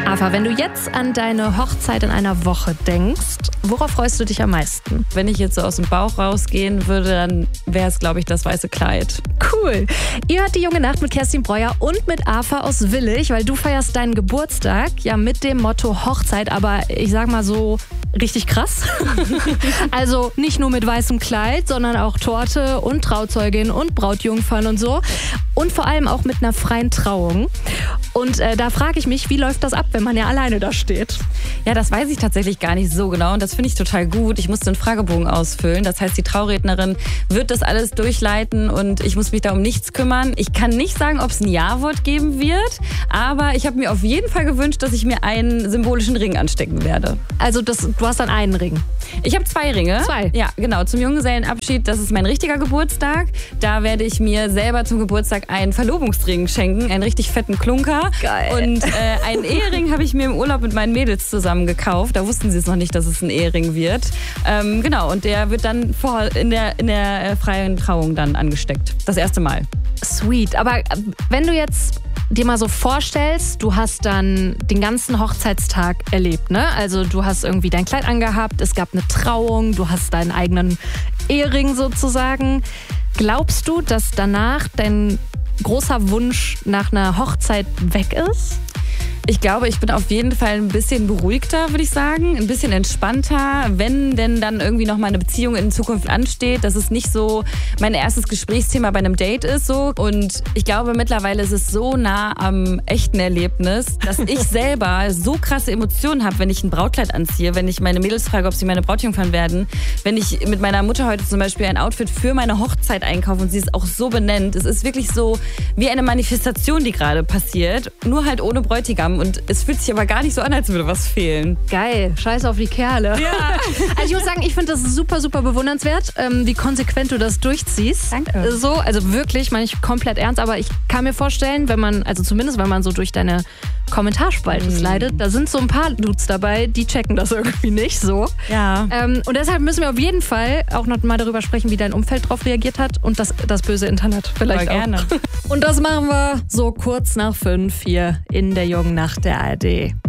Ava, wenn du jetzt an deine Hochzeit in einer Woche denkst, worauf freust du dich am meisten? Wenn ich jetzt so aus dem Bauch rausgehen würde, dann wäre es, glaube ich, das weiße Kleid. Cool. Ihr hört die Junge Nacht mit Kerstin Breuer und mit Ava aus Willich, weil du feierst deinen Geburtstag ja mit dem Motto Hochzeit, aber ich sag mal so richtig krass. Also nicht nur mit weißem Kleid, sondern auch Torte und Trauzeugin und Brautjungfern und so. Und vor allem auch mit einer freien Trauung. Und da frage ich mich, wie läuft das ab, wenn man ja alleine da steht? Ja, das weiß ich tatsächlich gar nicht so genau und das finde ich total gut. Ich musste einen Fragebogen ausfüllen. Das heißt, die Traurednerin wird das alles durchleiten und ich muss mich da um nichts kümmern. Ich kann nicht sagen, ob es ein Ja-Wort geben wird, aber ich habe mir auf jeden Fall gewünscht, dass ich mir einen symbolischen Ring anstecken werde. Also du hast dann einen Ring? Ich habe 2 Ringe. 2? Ja, genau. Zum Junggesellenabschied, das ist mein richtiger Geburtstag. Da werde ich mir selber zum Geburtstag einen Verlobungsring schenken, einen richtig fetten Klunker. Geil. Und einen Ehering habe ich mir im Urlaub mit meinen Mädels zusammen gekauft. Da wussten sie es noch nicht, dass es ein Ehering wird. Genau, und der wird dann in der freien Trauung dann angesteckt. Das erste Mal. Sweet. Aber wenn du jetzt dir mal so vorstellst, du hast dann den ganzen Hochzeitstag erlebt, ne? Also du hast irgendwie dein Kleid angehabt, es gab eine Trauung, du hast deinen eigenen Ehering sozusagen. Glaubst du, dass danach dein großer Wunsch nach einer Hochzeit weg ist? Ich glaube, ich bin auf jeden Fall ein bisschen beruhigter, würde ich sagen. Ein bisschen entspannter, wenn denn dann irgendwie noch mal eine Beziehung in Zukunft ansteht, dass es nicht so mein erstes Gesprächsthema bei einem Date ist. So. Und ich glaube, mittlerweile ist es so nah am echten Erlebnis, dass ich selber so krasse Emotionen habe, wenn ich ein Brautkleid anziehe, wenn ich meine Mädels frage, ob sie meine Brautjungfern werden, wenn ich mit meiner Mutter heute zum Beispiel ein Outfit für meine Hochzeit einkaufe und sie es auch so benennt. Es ist wirklich so wie eine Manifestation, die gerade passiert, nur halt ohne Bräutigam. Und es fühlt sich aber gar nicht so an, als würde was fehlen. Geil, scheiß auf die Kerle. Ja. Also ich muss sagen, ich finde das super, super bewundernswert, wie konsequent du das durchziehst. Danke. So, also wirklich, meine ich komplett ernst, aber ich kann mir vorstellen, wenn man so durch deine Kommentarspalte slidet, da sind so ein paar Dudes dabei, die checken das irgendwie nicht so. Ja. Und deshalb müssen wir auf jeden Fall auch noch mal darüber sprechen, wie dein Umfeld drauf reagiert hat und das böse Internet vielleicht Voll auch. gerne. Und das machen wir so kurz nach 5 hier in der Jungen Nacht der ARD.